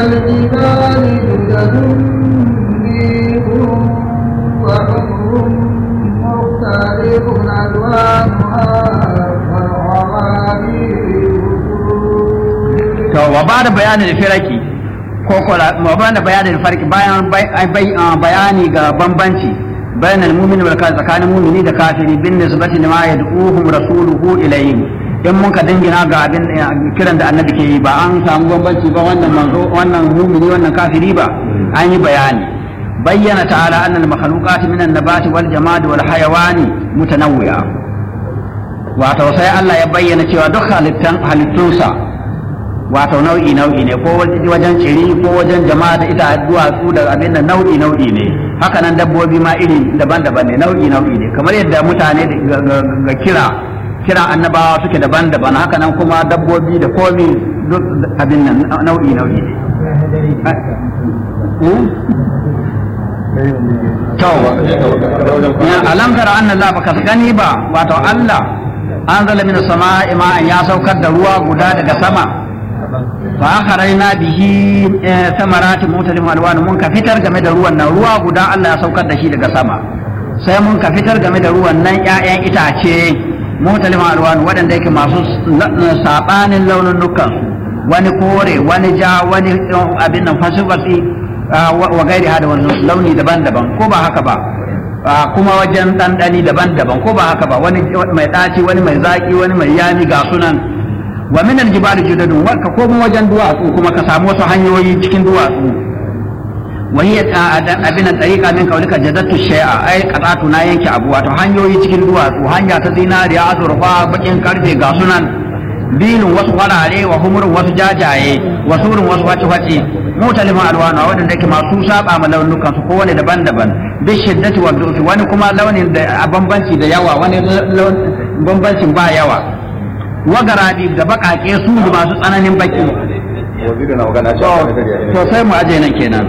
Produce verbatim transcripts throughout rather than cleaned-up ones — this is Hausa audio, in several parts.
الجبال جدد بيض وحمر مختلف ألوانها to wa ba da bayanin firaki ko ko wa ba da bayanin farki bayan bayani ga bambanci bayan al-mu'min wal kafir tsakanin mu'mini da kafiri bin nisbati lima yad'uhum rasuluhu ilayhim in mun ka dingina ga abin kiran da annabi ke yi ba an samu bambanci ba wannan manzo wannan mu'mini wannan kafiri ba an yi bayani bayyana ta'ala anna al-makhluqat min an-nabati wal jamad wal hayawani mutanawwi'a wato sai Allah ya bayyana cewa duk halittan halittunsa wato nau'i nau'i ne ko wajen ciri ko wajen jama'a da ita duwatsu da abin da nau'i nau'i ne haka nan dabbobi ma iri daban-daban ne nau'i nau'i ne kamar yadda mutane ga kira kira annabawa suke daban-daban haka nan kuma dabbobi da komi duk abin nan nau'i nau'i ne to alam tara anna Allah baka gani ba wato Allah anzala minas sama'i ma'an ya saukar da ruwa guda daga sama fa akhrajna bihi samarati mutalif alwan mun ka fitar game da ruwan nan ruwa guda Allah ya saukar da shi daga sama sai mun ka fitar game da ruwan nan ƴaƴan itace mutalif alwan wadanda yake masu sabanin launin nukan wani kore wani ja wani abin nan fasifasi wa gairi hada wannan launi daban-daban ko ba haka ba kuma wajen dandani daban-daban ko ba haka ba wani mai daci wani mai zaki wani mai yami ga sunan wa min aljibali judadun wa ka komo wajen duwatsu kuma ka samu wasu hanyoyi cikin duwatsu wa hiya abin tariqa min kaulika jadatu shay'a ai qatatu na yanke abu wato hanyoyi cikin duwatsu hanya ta zinariya azurfa bakin karfe ga sunan bilun wasu farare wa humurun wasu jajaye wa surun wasu wace wace mutalifan alwana wadanda ke masu saba ma launukan su kowane daban-daban bi shiddati wa dufi wani kuma launin da bambanci da yawa wani bambancin ba yawa wagarabi da bakake su da masu tsananin baki to sai mu aje nan kenan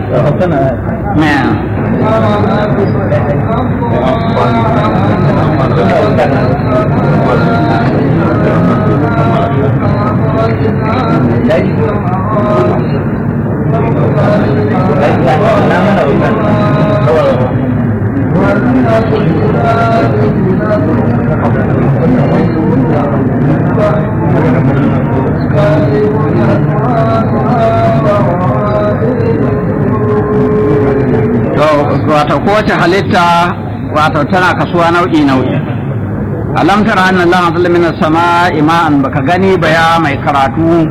wato kowace halitta wato tana kasuwa nau'i nau'i alam tara anna Allah anzala minas sama'i ma'an baka gani ba ya mai karatu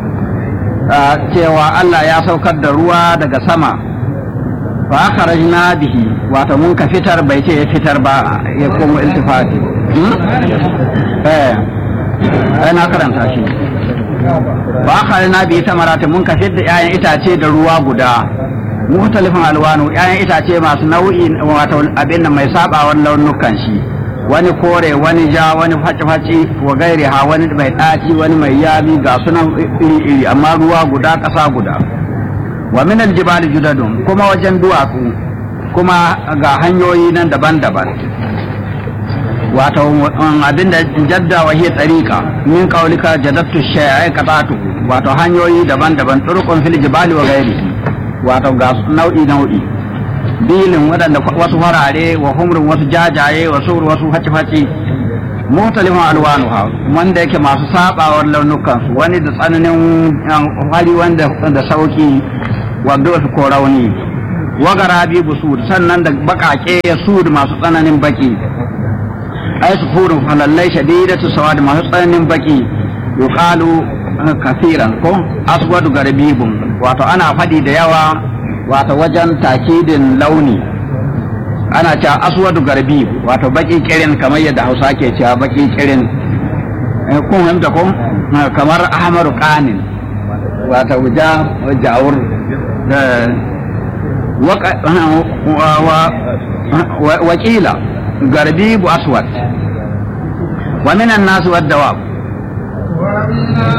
cewa Allah ya saukar da ruwa daga sama fa akhrajna bihi wato mun ka fitar bai ce ya fitar ba ya komo iltifati eh ana karanta shi fa akhrajna bihi tamaratin mun ka fitar da 'ya'yan itace da ruwa guda mukhtalifan alwanu 'ya'yan itace masu nau'i wato abin nan mai sabawan launukan shi wani kore wani ja wani faci-faci wa gairi ha wani mai ɗaci wani mai yami ga sunan iri-iri amma ruwa guda ƙasa guda wa min aljibali judadun kuma wajen duwatsu kuma ga hanyoyi nan daban-daban wato abinda jadda wa hiya tariqa min qaulika jadattu shay'a qatatu wato hanyoyi daban-daban turqun fil jibali wa gairi wato ga nau'i nau'i bilin waɗanda wasu farare wa humrin wasu jajaye wasu wasu faci-faci mutalifan alwanuha wanda yake masu sabawar launukansu wani da tsananin hali wanda da sauki wanda wasu ko rauni wagarabi busud sannan da bakake sud masu tsananin baki ai su furin falallai shadidatu sawad masu tsananin baki yuqalu kafiran ko aswadu garbibun wato ana fadi da yawa wato wajen takidin launi ana cewa aswadu garbi wato baki kirin kamar yadda Hausa ke cewa baki kirin kun fahimta ko kamar ahmaru qanin wato wuja jawur wa qila garbi bu aswad wa minan nas wad dawab